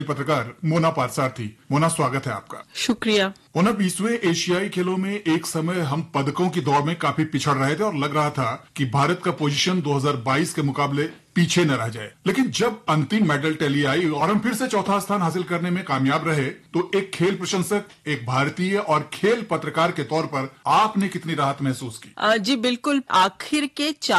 पत्रकार मोना पारसारथी। मोना, स्वागत है आपका। शुक्रिया। मोना, 20वें एशियाई खेलों में एक समय हम पदकों की दौड़ में काफी पिछड़ रहे थे और लग रहा था कि भारत का पोजीशन 2022 के मुकाबले पीछे न रह जाए, लेकिन जब अंतिम मेडल टैली आई और हम फिर से चौथा स्थान हासिल करने में कामयाब रहे, तो एक खेल प्रशंसक, एक भारतीय और खेल पत्रकार के तौर पर आपने कितनी राहत महसूस की? जी बिल्कुल। आखिर के